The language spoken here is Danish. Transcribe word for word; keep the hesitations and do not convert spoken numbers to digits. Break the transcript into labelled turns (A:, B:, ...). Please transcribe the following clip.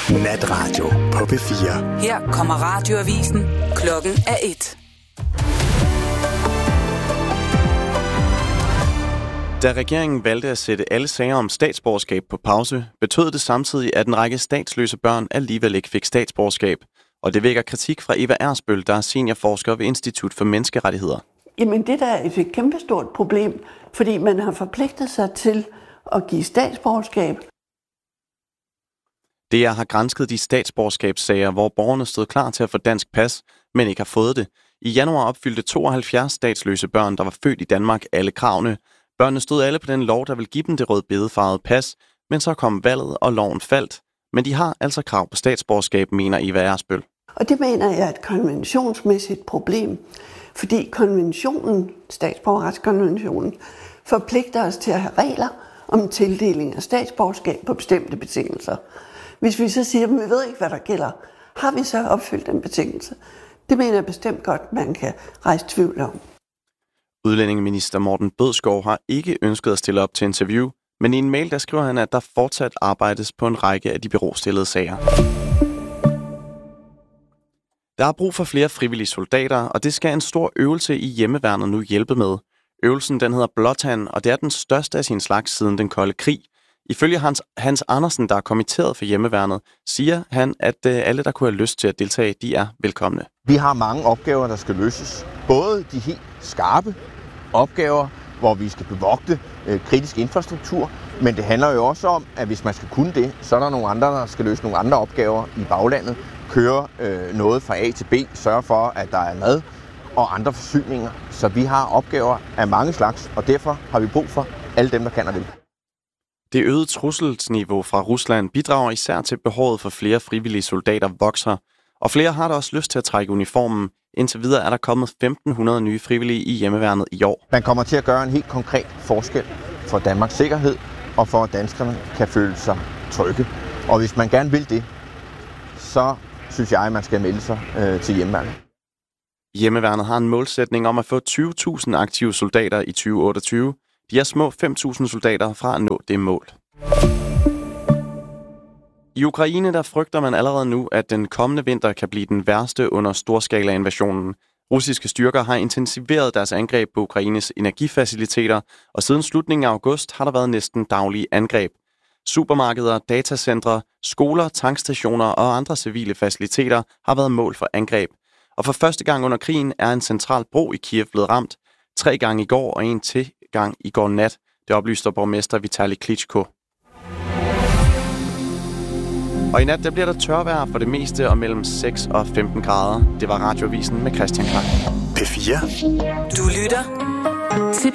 A: Natradio på P fire.
B: Her kommer radioavisen. Klokken er et.
C: Da regeringen valgte at sætte alle sager om statsborgerskab på pause, betød det samtidig, at en række statsløse børn alligevel ikke fik statsborgerskab. Og det vækker kritik fra Eva Ersbøll, der er seniorforsker ved Institut for Menneskerettigheder.
D: Jamen det der er et kæmpestort problem, fordi man har forpligtet sig til at give statsborgerskab.
C: D R har gransket de statsborgerskabssager, hvor borgerne stod klar til at få dansk pas, men ikke har fået det. I januar opfyldte tooghalvfjerds statsløse børn, der var født i Danmark, alle kravene. Børnene stod alle på den lov, der vil give dem det rødbedefarvede pas, men så kom valget, og loven faldt. Men de har altså krav på statsborgerskab, mener Eva Ersbøll.
D: Og det mener jeg er et konventionsmæssigt problem, fordi konventionen, statsborgerretskonventionen, forpligter os til at have regler om tildeling af statsborgerskab på bestemte betingelser. Hvis vi så siger, at vi ved ikke, hvad der gælder, har vi så opfyldt den betingelse? Det mener jeg bestemt godt, man kan rejse tvivl om.
C: Udlændingeminister Morten Bødskov har ikke ønsket at stille op til interview, men i en mail der skriver han, at der fortsat arbejdes på en række af de berostillede sager. Der er brug for flere frivillige soldater, og det skal en stor øvelse i hjemmeværnet nu hjælpe med. Øvelsen den hedder Blåtand, og det er den største af sin slags siden den kolde krig. Ifølge Hans, Hans Andersen, der er kommitteret for hjemmeværnet, siger han, at alle, der kunne have lyst til at deltage, de er velkomne.
E: Vi har mange opgaver, der skal løses. Både de helt skarpe opgaver, hvor vi skal bevogte øh, kritisk infrastruktur, men det handler jo også om, at hvis man skal kunne det, så er der nogle andre, der skal løse nogle andre opgaver i baglandet, køre øh, noget fra A til B, sørge for, at der er mad og andre forsyninger. Så vi har opgaver af mange slags, og derfor har vi brug for alle dem, der kan og vil.
C: Det øgede trusselsniveau fra Rusland bidrager især til behovet for flere frivillige soldater vokser, og flere har da også lyst til at trække uniformen. Indtil videre er der kommet femten hundrede nye frivillige i hjemmeværnet i år.
E: Man kommer til at gøre en helt konkret forskel for Danmarks sikkerhed, og for at danskerne kan føle sig trygge. Og hvis man gerne vil det, så synes jeg, at man skal melde sig øh, til hjemmeværnet.
C: Hjemmeværnet har en målsætning om at få tyve tusind aktive soldater i tyve otteogtyve. De er små fem tusind soldater fra at nå det mål. I Ukraine der frygter man allerede nu, at den kommende vinter kan blive den værste under storskala-invasionen. Russiske styrker har intensiveret deres angreb på Ukraines energifaciliteter, og siden slutningen af august har der været næsten daglige angreb. Supermarkeder, datacentre, skoler, tankstationer og andre civile faciliteter har været mål for angreb. Og for første gang under krigen er en central bro i Kiev blevet ramt. Tre gange i går og en til gang i går nat. Det oplyster borgmester Vitali Klitschko. Og i nat der bliver der tørvejr for det meste og mellem seks og femten grader. Det var Radioavisen med Christian Krak.
A: P fire.
B: Du lytter til